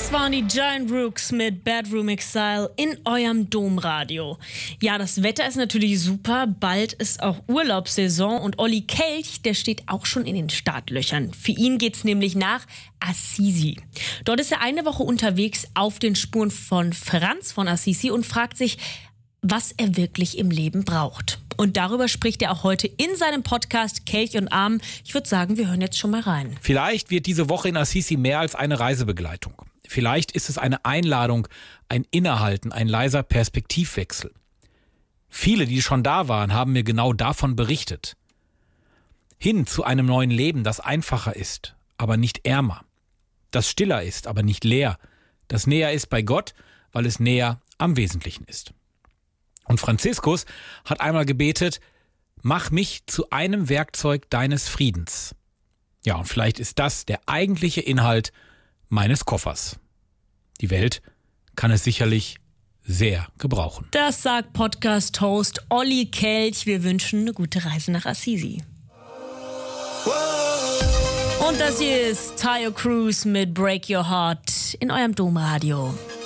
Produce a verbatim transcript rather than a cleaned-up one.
Das waren die Giant Rooks mit Bedroom Exile in eurem Domradio. Ja, das Wetter ist natürlich super. Bald ist auch Urlaubssaison und Olli Kelch, der steht auch schon in den Startlöchern. Für ihn geht's nämlich nach Assisi. Dort ist er eine Woche unterwegs auf den Spuren von Franz von Assisi und fragt sich, was er wirklich im Leben braucht. Und darüber spricht er auch heute in seinem Podcast Kelch und Arm. Ich würde sagen, wir hören jetzt schon mal rein. Vielleicht wird diese Woche in Assisi mehr als eine Reisebegleitung. Vielleicht ist es eine Einladung, ein Innehalten, ein leiser Perspektivwechsel. Viele, die schon da waren, haben mir genau davon berichtet. Hin zu einem neuen Leben, das einfacher ist, aber nicht ärmer. Das stiller ist, aber nicht leer. Das näher ist bei Gott, weil es näher am Wesentlichen ist. Und Franziskus hat einmal gebetet, mach mich zu einem Werkzeug deines Friedens. Ja, und vielleicht ist das der eigentliche Inhalt meines Koffers. Die Welt kann es sicherlich sehr gebrauchen. Das sagt Podcast-Host Olli Kelch. Wir wünschen eine gute Reise nach Assisi. Und das hier ist Tayo Cruz mit Break Your Heart in eurem Domradio.